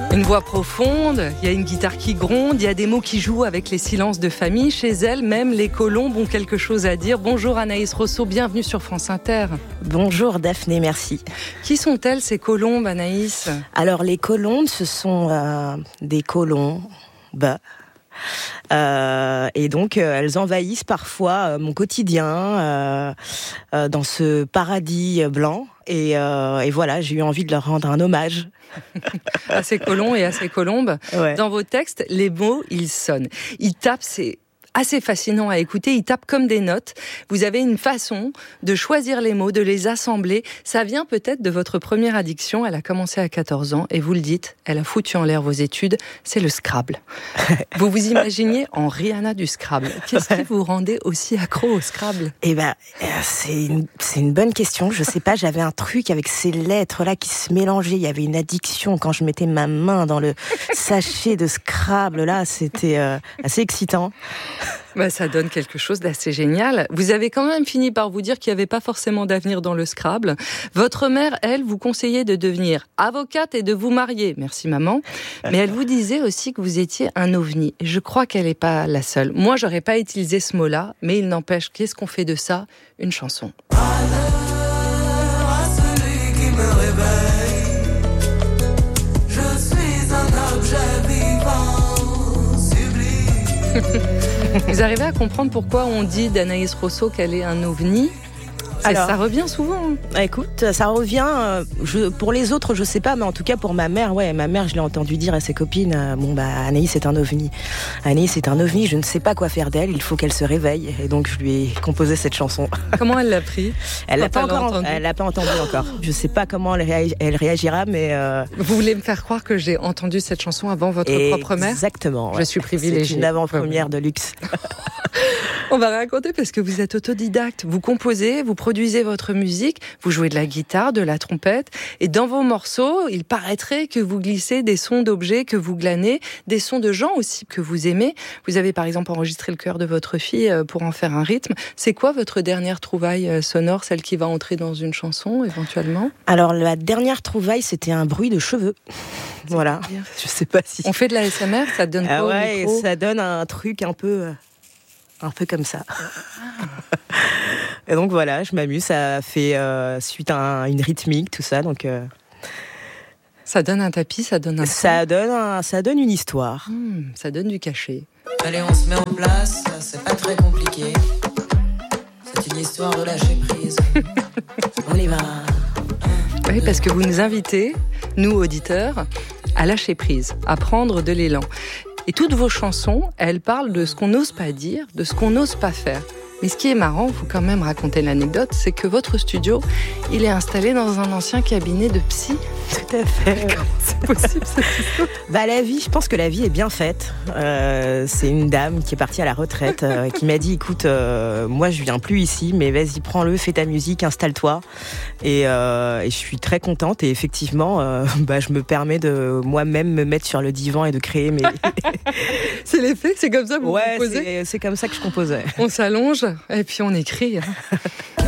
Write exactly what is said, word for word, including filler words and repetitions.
Une voix profonde, il y a une guitare qui gronde, il y a des mots qui jouent avec les silences de famille. Chez elle, même les colombes ont quelque chose à dire. Bonjour Anaïs Rosso, bienvenue sur France Inter. Bonjour Daphné, merci. Qui sont-elles ces colombes, Anaïs ? Alors les colombes, ce sont euh, des colombes. Euh, et donc euh, elles envahissent parfois euh, mon quotidien euh, euh, dans ce paradis blanc. Et, euh, et voilà, j'ai eu envie de leur rendre un hommage. À ces colons et à ces colombes. Ouais. Dans vos textes, les mots, ils sonnent. Ils tapent, c'est assez fascinant à écouter. Ils tapent comme des notes. Vous avez une façon de choisir les mots, de les assembler. Ça vient peut-être de votre première addiction. Elle a commencé à quatorze ans et vous le dites, elle a foutu en l'air vos études. C'est le Scrabble. Vous vous imaginiez en Rihanna du Scrabble. Qu'est-ce qui vous rendait aussi accro au Scrabble ? Eh ben, c'est une, c'est une bonne question. Je sais pas, j'avais un truc avec ces lettres-là qui se mélangeaient. Il y avait une addiction quand je mettais ma main dans le sachet de Scrabble. Là, c'était euh, assez excitant. Bah, ça donne quelque chose d'assez génial. Vous avez quand même fini par vous dire qu'il n'y avait pas forcément d'avenir dans le Scrabble. Votre mère, elle, vous conseillait de devenir avocate et de vous marier. Merci maman. Mais elle vous disait aussi que vous étiez un ovni. Je crois qu'elle n'est pas la seule. Moi, j'aurais pas utilisé ce mot-là, mais il n'empêche, qu'est-ce qu'on fait de ça ? Une chanson. Malheur à celui qui me réveille. Je suis un objet vivant, sublime. Vous arrivez à comprendre pourquoi on dit d'Anaïs Rosso qu'elle est un ovni ? Alors, ça revient souvent. Écoute, ça revient. Euh, je, pour les autres, je sais pas, mais en tout cas pour ma mère, ouais, ma mère, je l'ai entendu dire à ses copines, euh, bon bah Anaïs est un ovni. Anaïs est un ovni. Je ne sais pas quoi faire d'elle. Il faut qu'elle se réveille. Et donc je lui ai composé cette chanson. Comment elle l'a pris ? Elle l'a pas elle encore. Elle l'a pas entendu encore. Je sais pas comment elle, réagi, elle réagira, mais. Euh... Vous voulez me faire croire que j'ai entendu cette chanson avant votre Et propre mère ? Exactement. Ouais. Je suis privilégiée. C'est une avant-première de luxe. On va raconter parce que vous êtes autodidacte. Vous composez, vous produisez votre musique, vous jouez de la guitare, de la trompette, et dans vos morceaux, il paraîtrait que vous glissez des sons d'objets que vous glanez, des sons de gens aussi que vous aimez. Vous avez par exemple enregistré le chœur de votre fille pour en faire un rythme. C'est quoi votre dernière trouvaille sonore, celle qui va entrer dans une chanson éventuellement ? Alors la dernière trouvaille, c'était un bruit de cheveux. Voilà. Je sais pas si. On fait de la S M R, ça donne quoi ah ouais, au micro ? Ça donne un truc un peu. Un peu comme ça. Et donc voilà, je m'amuse, ça fait euh, suite à un, une rythmique, tout ça. Donc euh, ça donne un tapis, ça donne un. Ça donne, un, ça donne une histoire. Mmh, ça donne du cachet. Allez, on se met en place, c'est pas très compliqué. C'est une histoire de lâcher prise. On y va. Oui, parce que vous nous invitez, nous auditeurs, à lâcher prise, à prendre de l'élan. Et toutes vos chansons, elles parlent de ce qu'on n'ose pas dire, de ce qu'on n'ose pas faire. Mais ce qui est marrant, il faut quand même raconter l'anecdote, c'est que votre studio, il est installé dans un ancien cabinet de psy. Tout à fait. Comment c'est possible cette histoire ? Bah la vie, je pense que la vie est bien faite. Euh, c'est une dame qui est partie à la retraite, euh, qui m'a dit, écoute, euh, moi je viens plus ici, mais vas-y, prends-le, fais ta musique, installe-toi. Et, euh, et je suis très contente. Et effectivement, euh, bah je me permets de moi-même me mettre sur le divan et de créer mes. C'est l'effet, c'est comme ça que vous ouais, composez ? c'est, c'est comme ça que je composais. On s'allonge et puis on écrit. Hein.